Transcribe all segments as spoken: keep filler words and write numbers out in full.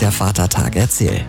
der Vatertag? Erzähl.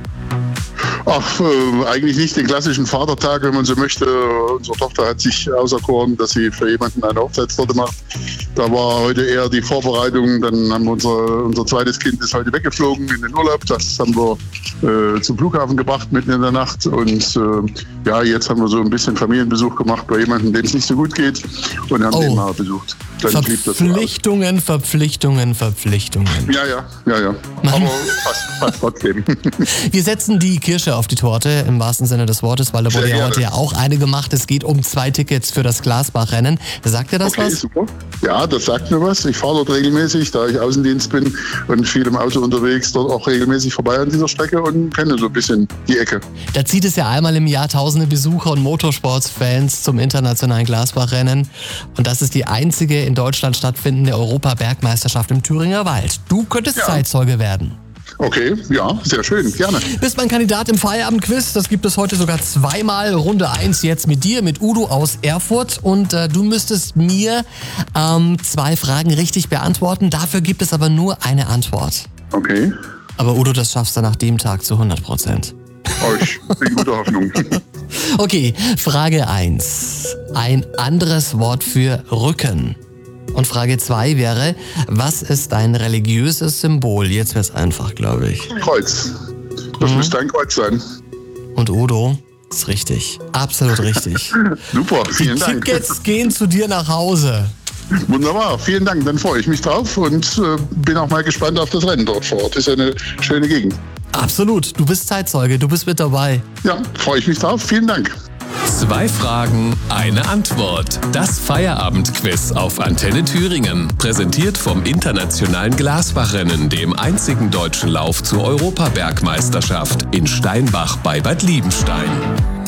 Ach, äh, eigentlich nicht den klassischen Vatertag, wenn man so möchte. Unsere Tochter hat sich auserkoren, dass sie für jemanden eine Hochzeitstorte macht. Da war heute eher die Vorbereitung. Dann haben wir unser, unser zweites Kind ist heute weggeflogen in den Urlaub. Das haben wir äh, zum Flughafen gebracht mitten in der Nacht. Und äh, ja, jetzt haben wir so ein bisschen Familienbesuch gemacht bei jemandem, dem es nicht so gut geht. Und haben Oh. den mal besucht. Dann blieb das so aus. Verpflichtungen, Verpflichtungen, Verpflichtungen. Ja, ja, ja, ja. Aber fast, fast trotzdem. Wir setzen die Kirsche auf die Torte, im wahrsten Sinne des Wortes, weil da wurde Sehr ja gerne. heute ja auch eine gemacht. Es geht um zwei Tickets für das Glasbach-Rennen. Sagt dir das Okay, was? super. Ja, das sagt mir was. Ich fahre dort regelmäßig, da ich Außendienst bin und viel im Auto unterwegs, dort auch regelmäßig vorbei an dieser Strecke und kenne so ein bisschen die Ecke. Da zieht es ja einmal im Jahr tausende Besucher und Motorsportsfans zum internationalen Glasbach-Rennen. Und das ist die einzige in Deutschland stattfindende Europabergmeisterschaft im Thüringer Wald. Du könntest Ja. Zeitzeuge werden. Okay, ja, sehr schön, gerne. Bist mein Kandidat im Feierabendquiz. Das gibt es heute sogar zweimal. Runde eins jetzt mit dir, mit Udo aus Erfurt. Und äh, du müsstest mir ähm, zwei Fragen richtig beantworten. Dafür gibt es aber nur eine Antwort. Okay, Aber Udo, das schaffst du nach dem Tag zu hundert Prozent. euch bin guter Hoffnung. Okay, Frage eins. Ein anderes Wort für Rücken. Und Frage zwei wäre, was ist dein religiöses Symbol? Jetzt wird's einfach, glaube ich. Kreuz. Das Mhm. müsste ein Kreuz sein. Und Udo, ist richtig. Absolut richtig. Super, vielen Dank. Tickets gehen zu dir nach Hause. Wunderbar, vielen Dank. Dann freue ich mich drauf und äh, bin auch mal gespannt auf das Rennen dort vor Ort. Ist ja eine schöne Gegend. Absolut. Du bist Zeitzeuge, du bist mit dabei. Ja, freue ich mich drauf. Vielen Dank. Zwei Fragen, eine Antwort. Das Feierabendquiz auf Antenne Thüringen. Präsentiert vom Internationalen Glasbach-Rennen, dem einzigen deutschen Lauf zur Europabergmeisterschaft in Steinbach bei Bad Liebenstein.